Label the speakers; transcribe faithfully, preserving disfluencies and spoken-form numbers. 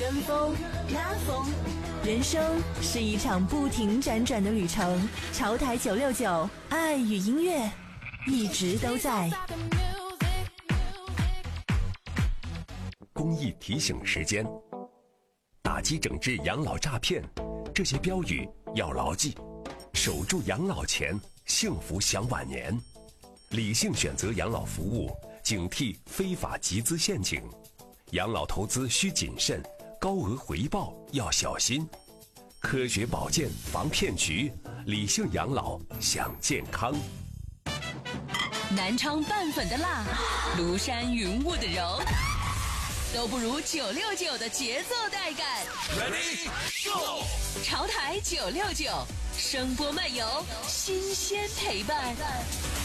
Speaker 1: 跟风拉风，人生是一场不停辗转的旅程。潮台九六九，爱与音乐一直都在。
Speaker 2: 公益提醒时间：打击整治养老诈骗，这些标语要牢记。守住养老钱，幸福享晚年。理性选择养老服务，警惕非法集资陷阱。养老投资需谨慎，高额回报要小心。科学保健防骗局，理性养老享健康。
Speaker 3: 南昌拌粉的辣，庐山云雾的柔，都不如九六九的节奏带感。
Speaker 4: Ready Go！
Speaker 3: 潮台九六九，声波漫游，新鲜陪伴。